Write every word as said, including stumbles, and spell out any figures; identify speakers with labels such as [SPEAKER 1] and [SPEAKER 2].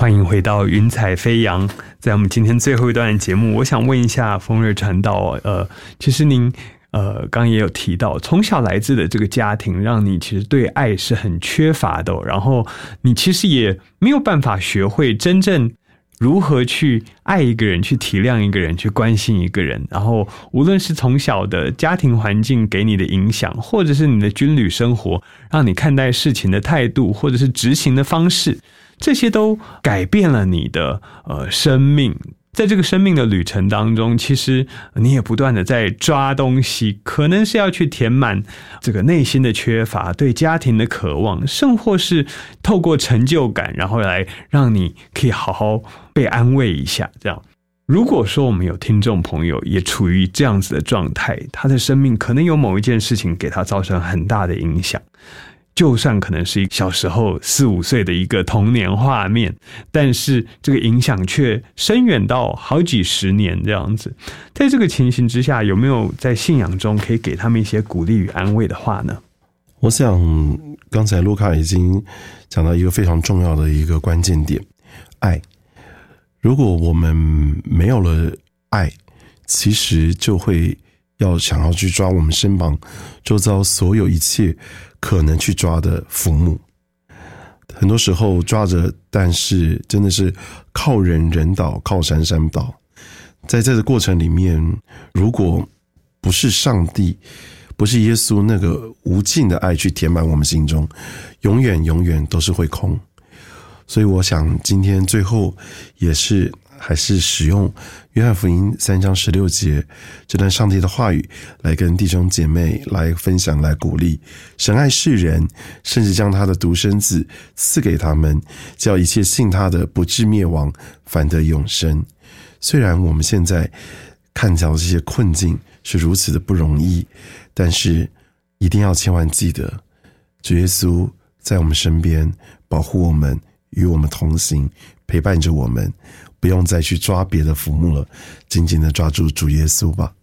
[SPEAKER 1] 欢迎回到云彩飞扬。在我们今天最后一段的节目，我想问一下丰瑞传道，呃，其实您呃刚刚也有提到，从小来自的这个家庭，让你其实对爱是很缺乏的，然后你其实也没有办法学会真正如何去爱一个人，去体谅一个人，去关心一个人。然后无论是从小的家庭环境给你的影响，或者是你的军旅生活让你看待事情的态度，或者是执行的方式，这些都改变了你的呃生命。在这个生命的旅程当中，其实你也不断的在抓东西，可能是要去填满这个内心的缺乏，对家庭的渴望，甚或是透过成就感，然后来让你可以好好被安慰一下。这样，如果说我们有听众朋友也处于这样子的状态，他的生命可能有某一件事情给他造成很大的影响，就算可能是小时候四五岁的一个童年画面，但是这个影响却深远到好几十年这样子。在这个情形之下，有没有在信仰中可以给他们一些鼓励与安慰的话呢？
[SPEAKER 2] 我想刚才卢卡已经讲到一个非常重要的一个关键点，爱。如果我们没有了爱，其实就会要想要去抓我们身旁周遭所有一切可能去抓的浮木，很多时候抓着，但是真的是靠人人倒，靠山山倒。在这个过程里面，如果不是上帝，不是耶稣那个无尽的爱去填满我们心中，永远永远都是会空。所以我想今天最后也是还是使用约翰福音三章十六节这段上帝的话语来跟弟兄姐妹来分享，来鼓励。神爱世人，甚至将他的独生子赐给他们，叫一切信他的不至灭亡，反得永生。虽然我们现在看到这些困境是如此的不容易，但是一定要千万记得，主耶稣在我们身边，保护我们，与我们同行，陪伴着我们，不用再去抓别的浮木了，紧紧的抓住主耶稣吧。